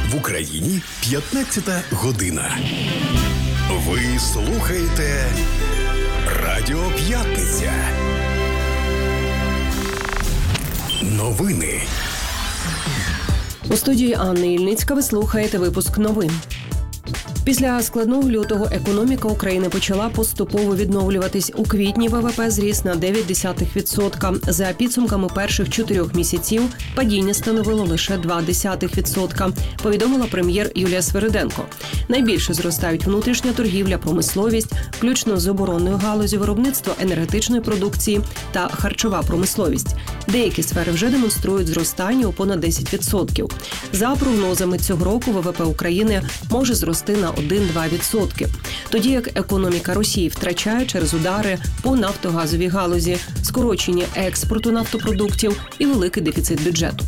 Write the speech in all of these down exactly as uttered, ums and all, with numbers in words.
В Україні п'ятнадцята година. Ви слухаєте Радіо П'ятниця. Новини. У студії Анни Ільницька ви слухаєте випуск новин. Після складного лютого економіка України почала поступово відновлюватись. У квітні ВВП зріс на дев'ять десятих відсотка. За підсумками перших чотирьох місяців падіння становило лише два десятих відсотка, повідомила прем'єр Юлія Свириденко. Найбільше зростають внутрішня торгівля, промисловість, включно з оборонною галуззю, виробництво енергетичної продукції та харчова промисловість. Деякі сфери вже демонструють зростання у понад десять відсотків. За прогнозами цього року ВВП України може зрости на один-два відсотки. Тоді як економіка Росії втрачає через удари по нафтогазовій галузі, скорочення експорту нафтопродуктів і великий дефіцит бюджету.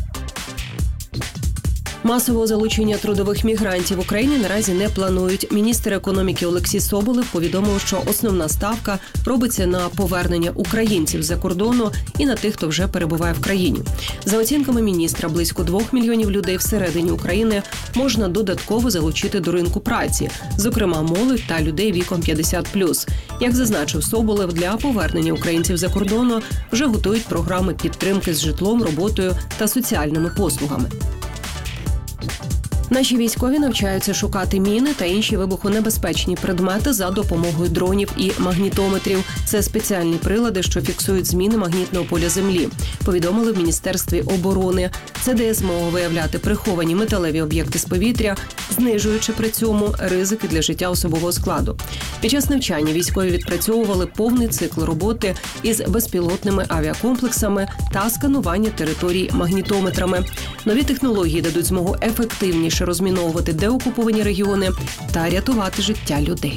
Масового залучення трудових мігрантів в Україні наразі не планують. Міністр економіки Олексій Соболєв повідомив, що основна ставка робиться на повернення українців з-за кордону і на тих, хто вже перебуває в країні. За оцінками міністра, близько двох мільйонів людей всередині України можна додатково залучити до ринку праці, зокрема молодь та людей віком п'ятдесят плюс. Як зазначив Соболєв, для повернення українців за кордону вже готують програми підтримки з житлом, роботою та соціальними послугами. Наші військові навчаються шукати міни та інші вибухонебезпечні предмети за допомогою дронів і магнітометрів. Це спеціальні прилади, що фіксують зміни магнітного поля Землі, повідомили в Міністерстві оборони. Це дає змогу виявляти приховані металеві об'єкти з повітря, знижуючи при цьому ризики для життя особового складу. Під час навчання військові відпрацьовували повний цикл роботи із безпілотними авіакомплексами та сканування територій магнітометрами. Нові технології дадуть змогу ефективніше розміновувати деокуповані регіони та рятувати життя людей.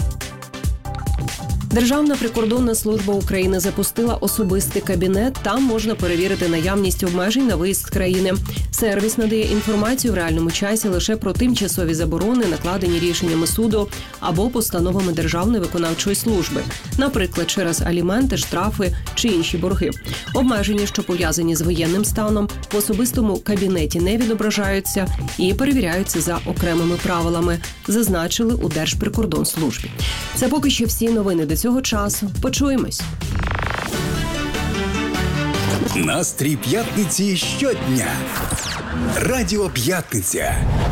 Державна прикордонна служба України запустила особистий кабінет. Там можна перевірити наявність обмежень на виїзд з країни. Сервіс надає інформацію в реальному часі лише про тимчасові заборони, накладені рішеннями суду або постановами Державної виконавчої служби, наприклад, через аліменти, штрафи чи інші борги. Обмеження, що пов'язані з воєнним станом, в особистому кабінеті не відображаються і перевіряються за окремими правилами, зазначили у Держприкордонслужбі. Це поки що всі новини до цього часу. Почуємось. Настрій п'ятниці щодня. Радіо П'ятниця.